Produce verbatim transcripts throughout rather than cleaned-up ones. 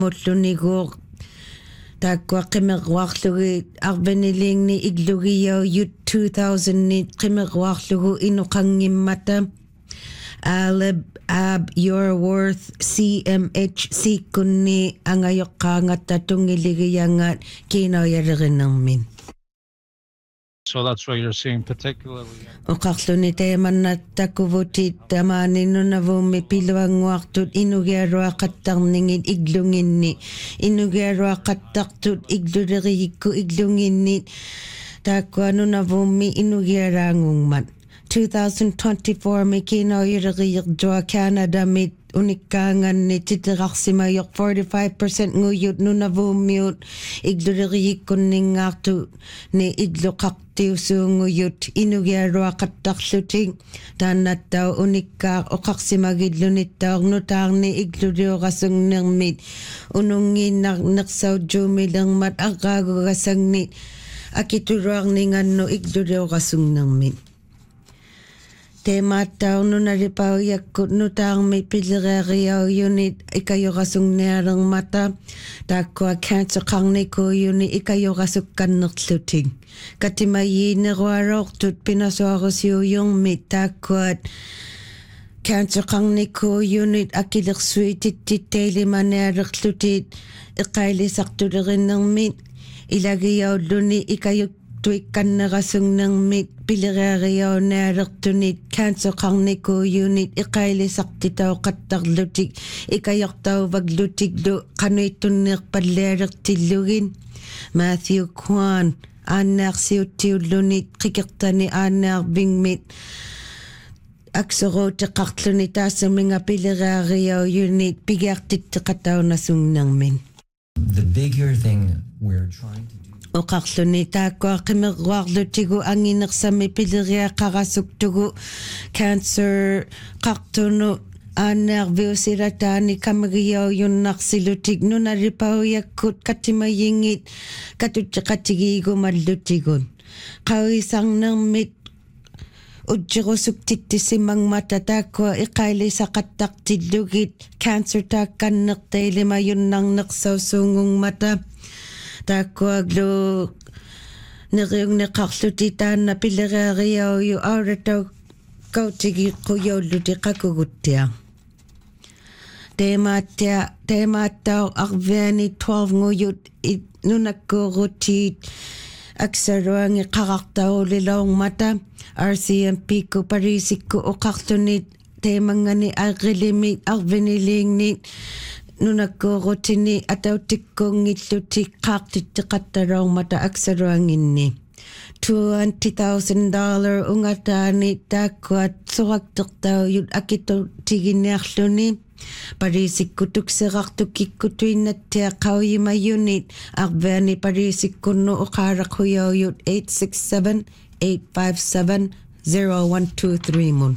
mullunigu taakwa qimeqwaarlugi arveniliingni iglugiyo yut two thousand ni qimeqwaarlugu inuqangimmata Aleb Ab Your Worth C M H sikunni angayoqqaangata tungiligiyangat kinoyaririnnermin. So that's why you're seeing particularly. Oqarluni tayamannattakuvutit tamaaninunavummi piluanguartut inugiaruaqattarningit iglunginni inugiaruaqattartut igluleriikku iglunginnit taakkuanunavummi inugiaraangungmat. twenty twenty-four mikinoyeriqirtua Canada mit unikkaanganni titerarsimayoq forty-five percent nguyut nunavummiut igluleriikkunningaartu ni igluqartiusuunguyut inugiaruaqattarlutik taannattau unikkaar oqarsimagillunittaornutaarni igluliorasungnermit unungiinnernersaujjuumilermat aqaagugasagni akituruarningannu igluliorasungnermit. Temaataununaripauyakku nutaarmi pilireeriauyunit ikayorasungnialermata taakkua cancerqarnikuuyuni ikayorasukkannerlutik katimayiineruaroortut pinasuarusiuyurmit taakkuat cancerqarnikuuyunit akilersuitittitailimanialerlutit iqailisartulerinnermit ilagiaulluni ikayuk tuikkannerasungnermit pilereeriaunaalertunit cancerqarnikuuyunit iqailisartitauqattarlutik ikayartauvaglutiklu qanuittunneerpallialertillugin Matthew Kwan aannaarsiuttiullunit qikertani aannaarvingmit aksorooteqarluni taassaminga pilereeriauyunit pigiartitteqataunasungnermin. The bigger thing we're trying to Oqarluni taakkua qimeqwaarlutigu anginersami pileriaqarasuktugu cancer qartunu aannaarviusilataani kamagiauyunnarsilutik nunaripauyakkut katimayingit katutteqatigiigumallutigun qawisarnermit ujjirusuktissimmangmata taakkua iqailisaqattartillugit cancer taakkannertailimayunnarnersausuungungmata taakkuaglu neriungneqarluti taanna pilereeriauyu auratau kautigi quyaulluti qakuguttia teemaattia teemaattau arviani twelve nguyut nunakkuurutit aksaruangi qarartaulilormata R C M P ku parisikku oqarlunit teemangani aqilimi arviniliingni nunakkuurutini atautikkuungillutik qaartitteqattaloormata aksaluanginni twenty thousand dollars ungataani taakkuat suraktertauyut akitutiginniarluni parisikkutukserartukikkutuinnattia qauyimayunit arviani parisikkunnu uqaaraqhuyauyut eight six seven eight five seven zero one two three mun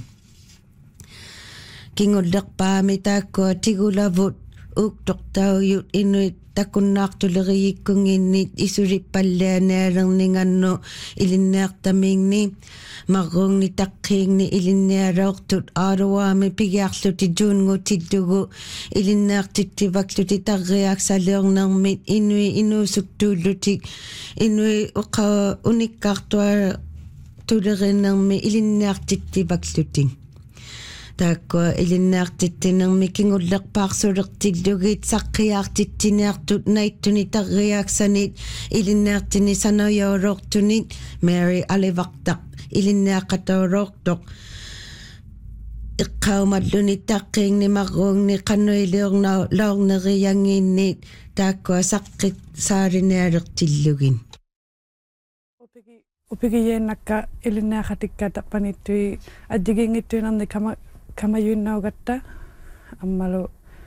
kingullerpaami taakkua tigulavut uktortauyut inuit takunnaartuleriyikkunginnit isuripallianaalerningannu ilinneartamingni marrungni taqqiingni ilinnealaortut aaruaami pigiarluti juungutillugu ilinneartittivakluti tarriaaksaliornermit inui inuusuktuullutik inui uqa unikkaartua tulerinnermi ilinneartittivaklutik taakkua ilinneartittinermi kingullerpaarsulertillugit saqqiaartittiniartut naittuni tarriaaksanit ilinneartini sanoyaulortunit Mary alivartaq ilinneaqataulortoq iqqaumalluni taqqiingni marruungni qanuiliornau laorneriyangiinnit taakkua saqqit saarinialertillugin upigiyeennakka ilinneaqatikkata panittui adjigingittuinarni kama kamayunnaugatta ammalu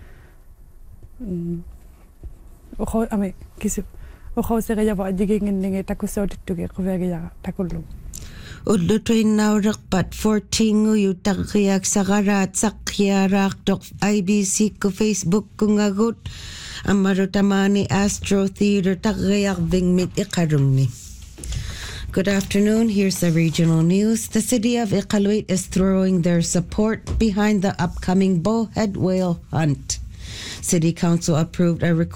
uqo ame kisu uqoseqiyavo adjiginginningi takussautittugi quvegiyaqa takullum ullutuinnaureqpat fourteen nguyu tarriaaksaqaraat saqqiaraartoq I B C ku Facebook kungagut ammalu tamaani Astro Theatre tarriarvingmit iqalungni. Good afternoon. Here's the regional news. The city of Iqaluit is throwing their support behind the upcoming bowhead whale hunt. City Council approved a request